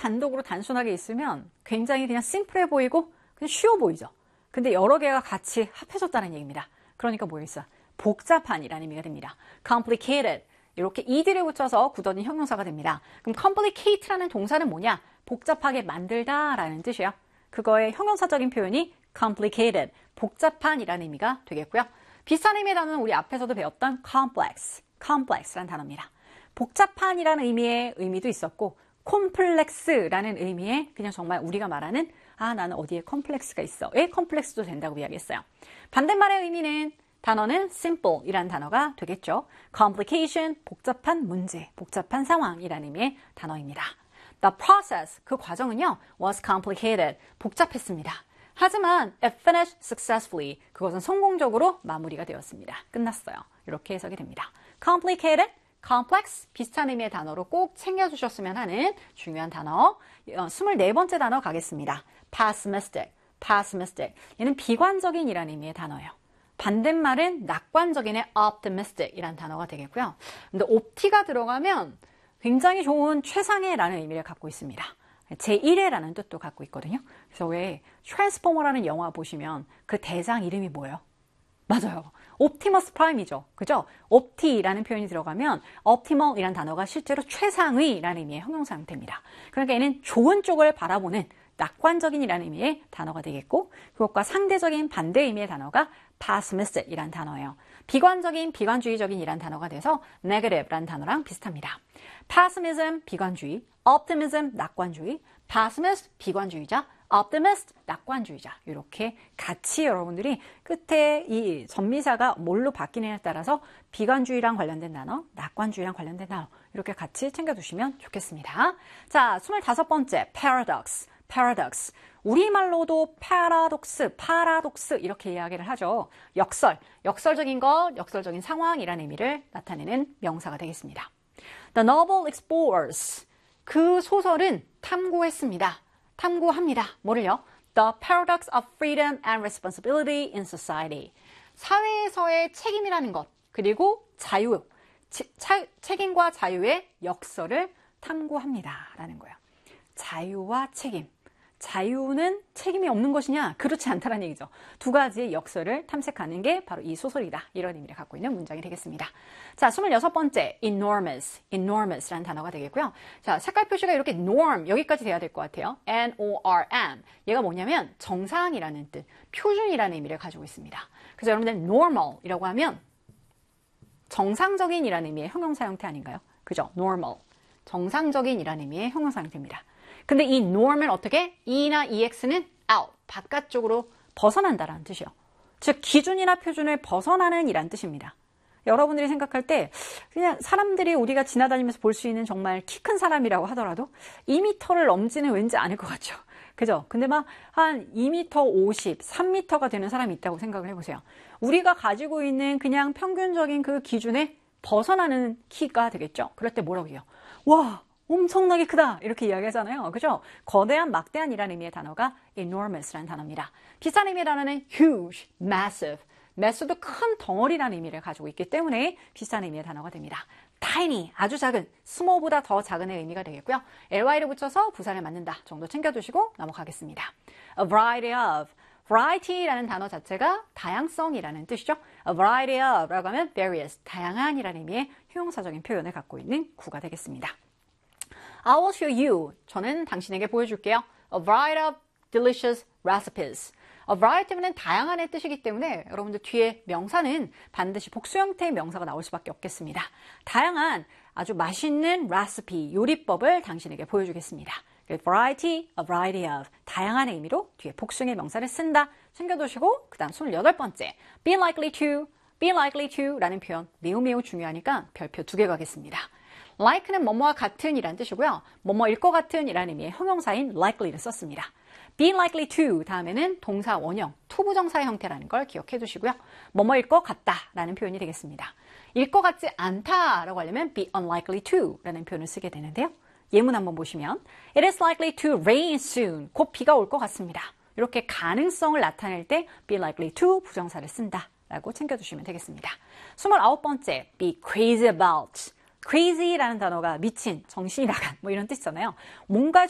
단독으로 단순하게 있으면 굉장히 그냥 심플해 보이고 그냥 쉬워 보이죠. 근데 여러 개가 같이 합해졌다는 얘기입니다. 그러니까 뭐겠어요? 복잡한이라는 의미가 됩니다. complicated. 이렇게 ed를 붙여서 굳어진 형용사가 됩니다. 그럼 complicate라는 동사는 뭐냐? 복잡하게 만들다라는 뜻이에요. 그거의 형용사적인 표현이 complicated, 복잡한이라는 의미가 되겠고요. 비슷한 의미의 단어는 우리 앞에서도 배웠던 complex라는 단어입니다. 복잡한이라는 의미의 의미도 있었고 콤플렉스라는 의미의 그냥 정말 우리가 말하는 나는 어디에 컴플렉스가 있어. 왜 컴플렉스도 된다고 이야기했어요. 반대말의 의미는 단어는 simple이라는 단어가 되겠죠. complication, 복잡한 문제, 복잡한 상황이라는 의미의 단어입니다. The process, 그 과정은요, was complicated, 복잡했습니다. 하지만 it finished successfully, 그것은 성공적으로 마무리가 되었습니다. 끝났어요. 이렇게 해석이 됩니다. complicated, complex, 비슷한 의미의 단어로 꼭 챙겨주셨으면 하는 중요한 단어. 24번째 단어 가겠습니다. pessimistic. 얘는 비관적인이라는 의미의 단어예요. 반대말은 낙관적인의 optimistic이라는 단어가 되겠고요. 근데 opt가 들어가면 굉장히 좋은 최상의라는 의미를 갖고 있습니다. 제1회라는 뜻도 갖고 있거든요. 그래서 왜 트랜스포머라는 영화 보시면 그 대장 이름이 뭐예요? 맞아요. 옵티머스 프라임이죠. 그죠? 옵티라는 표현이 들어가면 optimal이라는 단어가 실제로 최상의라는 의미의 형용사 형태입니다. 그러니까 얘는 좋은 쪽을 바라보는 낙관적인이라는 의미의 단어가 되겠고 그것과 상대적인 반대 의미의 단어가 pessimistic이라는 단어예요. 비관적인, 비관주의적인이라는 단어가 돼서 negative라는 단어랑 비슷합니다. pessimism, 비관주의, optimism, 낙관주의, pessimist, 비관주의자, optimist, 낙관주의자. 이렇게 같이 여러분들이 끝에 이 전미사가 뭘로 바뀌느냐에 따라서 비관주의랑 관련된 단어, 낙관주의랑 관련된 단어 이렇게 같이 챙겨두시면 좋겠습니다. 자, 25번째, paradox. 우리말로도 파라독스 이렇게 이야기를 하죠. 역설적인 것, 역설적인 상황이라는 의미를 나타내는 명사가 되겠습니다. The novel explores. 그 소설은 탐구합니다. 뭐를요? The paradox of freedom and responsibility in society. 사회에서의 책임이라는 것, 그리고 자유, 책임과 자유의 역설을 탐구합니다라는 거예요. 자유와 책임. 자유는 책임이 없는 것이냐? 그렇지 않다는 얘기죠. 두 가지의 역설을 탐색하는 게 바로 이 소설이다. 이런 의미를 갖고 있는 문장이 되겠습니다. 자, 26번째, enormous라는 단어가 되겠고요. 자, 색깔 표시가 이렇게 norm, 여기까지 돼야 될 것 같아요. N-O-R-M. 얘가 뭐냐면 정상이라는 뜻, 표준이라는 의미를 가지고 있습니다. 그래서 여러분들 normal이라고 하면 정상적인이라는 의미의 형용사 형태 아닌가요? 그죠? normal. 정상적인이라는 의미의 형용사 형태입니다. 근데 이 norm을 어떻게? E나 EX는 out, 바깥쪽으로 벗어난다라는 뜻이요. 즉 기준이나 표준을 벗어나는 이란 뜻입니다. 여러분들이 생각할 때 그냥 사람들이 우리가 지나다니면서 볼 수 있는 정말 키 큰 사람이라고 하더라도 2m를 넘지는 왠지 않을 것 같죠. 그죠? 근데 막 한 2m 50, 3m가 되는 사람이 있다고 생각을 해보세요. 우리가 가지고 있는 그냥 평균적인 그 기준에 벗어나는 키가 되겠죠. 그럴 때 뭐라고 해요? 와! 엄청나게 크다 이렇게 이야기하잖아요. 그죠? 거대한, 막대한이라는 의미의 단어가 enormous라는 단어입니다. 비슷한 의미의 단어는 huge, massive. massive도 큰 덩어리라는 의미를 가지고 있기 때문에 비슷한 의미의 단어가 됩니다. tiny, 아주 작은, small보다 더 작은의 의미가 되겠고요. ly를 붙여서 부사를 맞는다 정도 챙겨두시고 넘어가겠습니다. a variety of. variety라는 단어 자체가 다양성이라는 뜻이죠. a variety of 라고 하면 various, 다양한이라는 의미의 형용사적인 표현을 갖고 있는 구가 되겠습니다. I will show you. 저는 당신에게 보여줄게요. A variety of delicious recipes. A variety는 다양한의 뜻이기 때문에 여러분들 뒤에 명사는 반드시 복수 형태의 명사가 나올 수밖에 없겠습니다. 다양한 아주 맛있는 recipe, 요리법을 당신에게 보여주겠습니다. variety, a variety of. 다양한의 의미로 뒤에 복수의 명사를 쓴다. 챙겨두시고 그 다음 28번째. be likely to 라는 표현 매우 중요하니까 별표 2개 가겠습니다. like는 뭐뭐와 같은 이란 뜻이고요. 뭐뭐일 것 같은 이란 의미의 형용사인 likely를 썼습니다. be likely to 다음에는 동사 원형, 투부정사의 형태라는 걸 기억해 두시고요. 뭐뭐일 것 같다 라는 표현이 되겠습니다. 일 것 같지 않다 라고 하려면 be unlikely to 라는 표현을 쓰게 되는데요. 예문 한번 보시면 It is likely to rain soon. 곧 비가 올 것 같습니다. 이렇게 가능성을 나타낼 때 be likely to 부정사를 쓴다 라고 챙겨두시면 되겠습니다. 29번째, be crazy about. crazy라는 단어가 미친, 정신이 나간 뭐 이런 뜻이잖아요. 뭔가